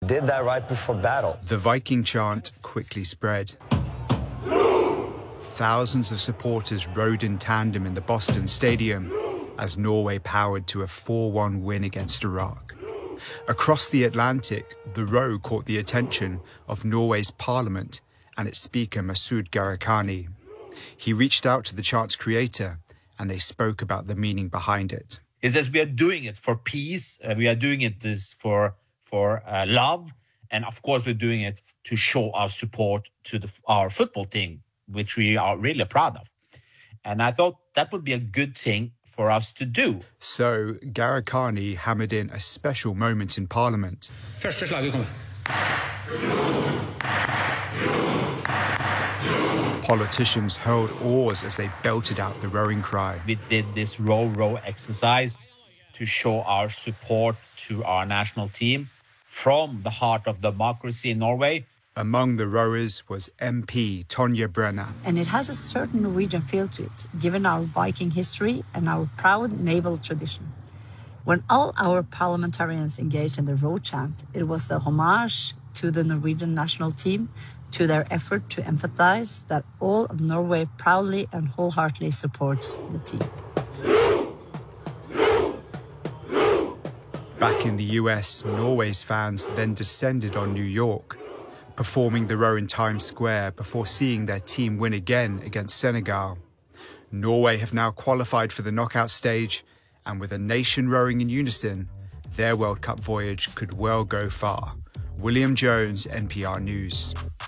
did that right before battle. The Viking chant quickly spread. Thousands of supporters rode in tandem in the Boston Stadium as Norway powered to a 4-1 win against Iraq. Across the Atlantic, the row caught the attention of Norway's parliament and its speaker Masud Gharahkhani. He reached out to the chant's creator and they spoke about the meaning behind it. It says we are doing it for peace, we are doing it for love, and of course we're doing it to show our support to our football team, which we are really proud of. And I thought that would be a good thing for us to do. So Gharahkhani hammered in a special moment in Parliament. Første slaget kommer. Politicians hurled oars as they belted out the rowing cry. We did this row exercise to show our support to our national team from the heart of democracy in Norway. Among the rowers was MP Tonje Brenna. And it has a certain Norwegian feel to it, given our Viking history and our proud naval tradition. When all our parliamentarians engaged in the row chant, it was a homage to the Norwegian national team, to their effort to emphasize that all of Norway proudly and wholeheartedly supports the team. Back in the US, Norway's fans then descended on New York, performing the row in Times Square before seeing their team win again against Senegal. Norway have now qualified for the knockout stage, and with a nation rowing in unison, their World Cup voyage could well go far. William Jones, NPR News.